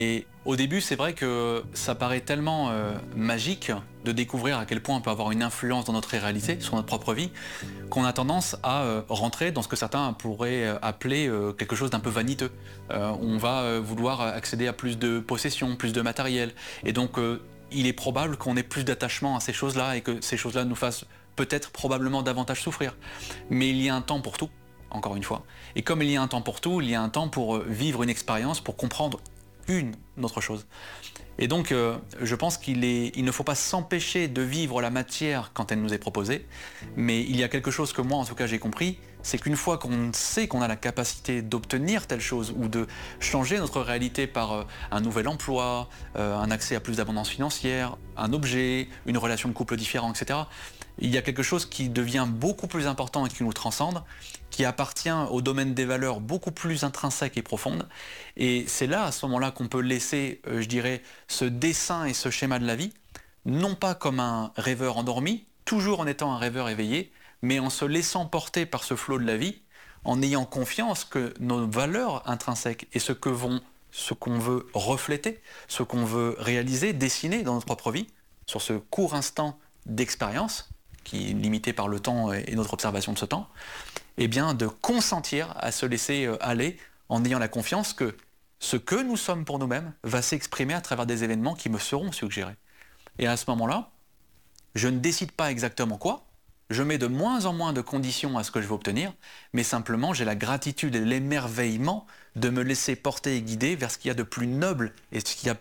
Et au début, c'est vrai que ça paraît tellement magique de découvrir à quel point on peut avoir une influence dans notre réalité, sur notre propre vie, qu'on a tendance à rentrer dans ce que certains pourraient appeler quelque chose d'un peu vaniteux. On va vouloir accéder à plus de possessions, plus de matériel. Et donc, il est probable qu'on ait plus d'attachement à ces choses-là et que ces choses-là nous fassent peut-être probablement davantage souffrir. Mais il y a un temps pour tout, encore une fois. Et comme il y a un temps pour tout, il y a un temps pour vivre une expérience, pour comprendre une autre chose. Et donc, je pense il ne faut pas s'empêcher de vivre la matière quand elle nous est proposée, mais il y a quelque chose que moi, en tout cas, j'ai compris, c'est qu'une fois qu'on sait qu'on a la capacité d'obtenir telle chose ou de changer notre réalité par un nouvel emploi, un accès à plus d'abondance financière, un objet, une relation de couple différente, etc., il y a quelque chose qui devient beaucoup plus important et qui nous transcende, qui appartient au domaine des valeurs beaucoup plus intrinsèques et profondes. Et c'est là, à ce moment-là, qu'on peut laisser, je dirais, ce dessin et ce schéma de la vie, non pas comme un rêveur endormi, toujours en étant un rêveur éveillé, mais en se laissant porter par ce flot de la vie, en ayant confiance que nos valeurs intrinsèques et ce qu'on veut refléter, ce qu'on veut réaliser, dessiner dans notre propre vie, sur ce court instant d'expérience, qui est limité par le temps et notre observation de ce temps, eh bien de consentir à se laisser aller en ayant la confiance que ce que nous sommes pour nous-mêmes va s'exprimer à travers des événements qui me seront suggérés. Et à ce moment-là, je ne décide pas exactement quoi, je mets de moins en moins de conditions à ce que je veux obtenir, mais simplement j'ai la gratitude et l'émerveillement de me laisser porter et guider vers ce qu'il y a de plus noble et ce qu'il y a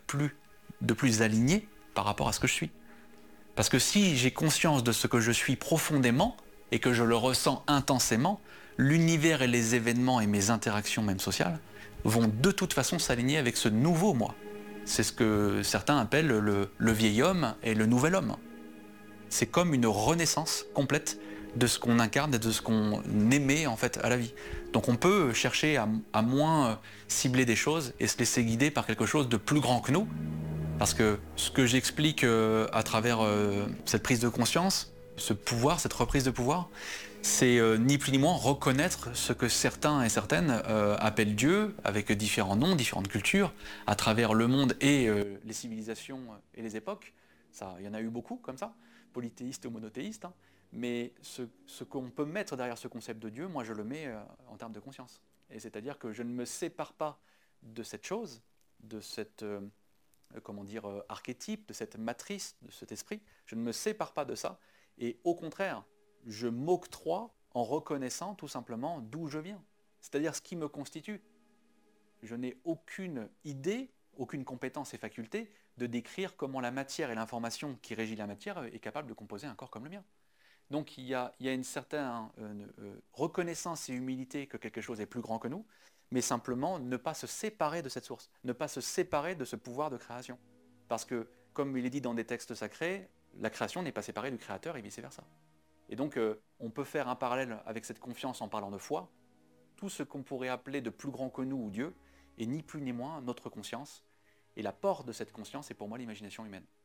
de plus aligné par rapport à ce que je suis. Parce que si j'ai conscience de ce que je suis profondément et que je le ressens intensément, l'univers et les événements et mes interactions même sociales vont de toute façon s'aligner avec ce nouveau moi. C'est ce que certains appellent le vieil homme et le nouvel homme. C'est comme une renaissance complète de ce qu'on incarne et de ce qu'on aimait en fait à la vie. Donc on peut chercher à moins cibler des choses et se laisser guider par quelque chose de plus grand que nous, parce que ce que j'explique à travers cette prise de conscience, ce pouvoir, cette reprise de pouvoir, c'est ni plus ni moins reconnaître ce que certains et certaines appellent Dieu, avec différents noms, différentes cultures, à travers le monde et les civilisations et les époques. Ça, il y en a eu beaucoup comme ça, polythéistes ou monothéistes, hein. Mais ce qu'on peut mettre derrière ce concept de Dieu, moi je le mets en termes de conscience. Et c'est-à-dire que je ne me sépare pas de cette chose, de cette comment dire, archétype, de cette matrice, de cet esprit. Je ne me sépare pas de ça. Et au contraire, je m'octroie en reconnaissant tout simplement d'où je viens. C'est-à-dire ce qui me constitue. Je n'ai aucune idée, aucune compétence et faculté de décrire comment la matière et l'information qui régit la matière est capable de composer un corps comme le mien. Donc il y a une certaine reconnaissance et humilité que quelque chose est plus grand que nous, mais simplement ne pas se séparer de cette source, ne pas se séparer de ce pouvoir de création. Parce que, comme il est dit dans des textes sacrés, la création n'est pas séparée du créateur et vice-versa. Et donc on peut faire un parallèle avec cette confiance en parlant de foi. Tout ce qu'on pourrait appeler de plus grand que nous ou Dieu est ni plus ni moins notre conscience. Et l'apport de cette conscience est pour moi l'imagination humaine.